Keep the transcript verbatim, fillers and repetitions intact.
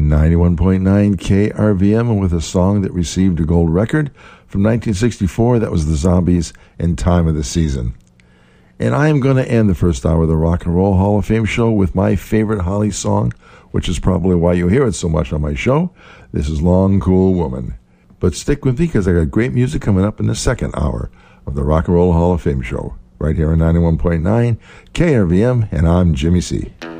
ninety-one point nine K R V M, and with a song that received a gold record from nineteen sixty-four. That was the Zombies in Time of the Season. And I am going to end the first hour of the Rock and Roll Hall of Fame show with my favorite Holly song, which is probably why you hear it so much on my show. This is Long Cool Woman. But stick with me, because I got great music coming up in the second hour of the Rock and Roll Hall of Fame show, right here on ninety-one point nine K R V M, and I'm Jimmy C.